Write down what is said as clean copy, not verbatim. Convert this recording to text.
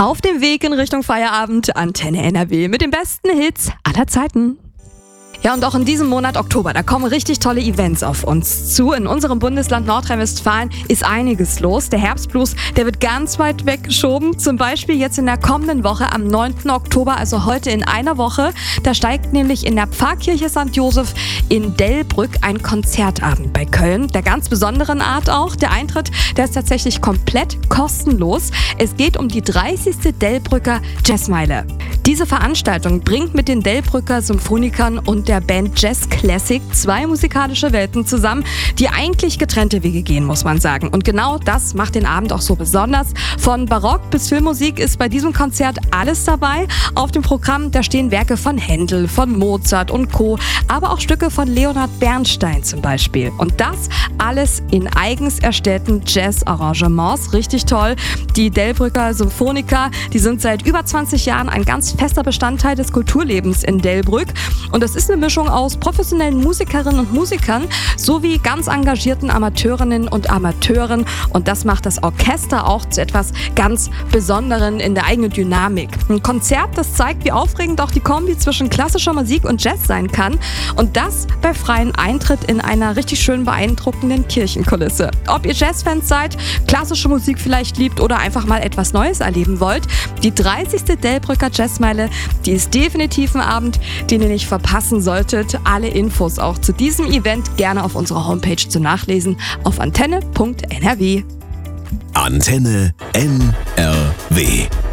Auf dem Weg in Richtung Feierabend, Antenne NRW mit den besten Hits aller Zeiten. Ja, und auch in diesem Monat Oktober, da kommen richtig tolle Events auf uns zu. In unserem Bundesland Nordrhein-Westfalen ist einiges los. Der Herbstblues, der wird ganz weit weggeschoben. Zum Beispiel jetzt in der kommenden Woche am 9. Oktober, also heute in einer Woche. Da steigt nämlich in der Pfarrkirche St. Joseph in Delbrück ein Konzertabend bei Köln. Der ganz besonderen Art auch. Der Eintritt, der ist tatsächlich komplett kostenlos. Es geht um die 30. Delbrücker Jazzmeile. Diese Veranstaltung bringt mit den Delbrücker Symphonikern und der Band Jazz Classic zwei musikalische Welten zusammen, die eigentlich getrennte Wege gehen, muss man sagen. Und genau das macht den Abend auch so besonders. Von Barock bis Filmmusik ist bei diesem Konzert alles dabei. Auf dem Programm, da stehen Werke von Händel, von Mozart und Co., aber auch Stücke von Leonard Bernstein zum Beispiel. Und das alles in eigens erstellten Jazz-Arrangements. Richtig toll. Die Delbrücker Symphoniker, die sind seit über 20 Jahren ein ganz fester Bestandteil des Kulturlebens in Delbrück. Und das ist eine Mischung aus professionellen Musikerinnen und Musikern sowie ganz engagierten Amateurinnen und Amateuren. Und das macht das Orchester auch zu etwas ganz Besonderem in der eigenen Dynamik. Ein Konzert, das zeigt, wie aufregend auch die Kombi zwischen klassischer Musik und Jazz sein kann. Und das bei freiem Eintritt in einer richtig schön beeindruckenden Kirchenkulisse. Ob ihr Jazzfans seid, klassische Musik vielleicht liebt oder einfach mal etwas Neues erleben wollt, die 30. Delbrücker Jazzmeile, die ist definitiv ein Abend, den ihr nicht verpassen solltet. Alle Infos auch zu diesem Event gerne auf unserer Homepage zu nachlesen auf antenne.nrw. Antenne NRW.